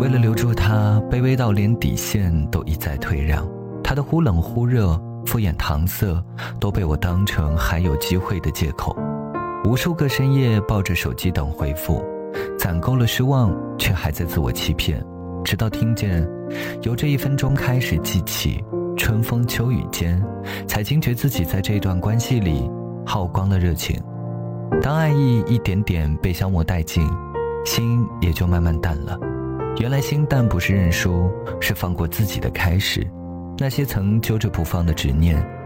为了留住他，卑微到连底线都一再退让。他的忽冷忽热、敷衍搪塞，都被我当成还有机会的借口。无数个深夜抱着手机等回复，攒够了失望，却还在自我欺骗。直到听见由这1分钟开始记起，春风秋雨间，才惊觉自己在这段关系里耗光了热情。当爱意一点点被消磨殆尽，心也就慢慢淡了。原来心淡不是认输，是放过自己的开始。那些曾揪着不放的执念，